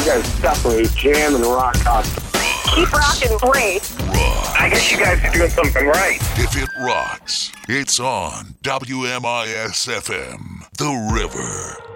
guys definitely jam and rock out. Keep rocking, great. I guess you guys are doing something right. If it rocks, it's on WMIS FM, The River.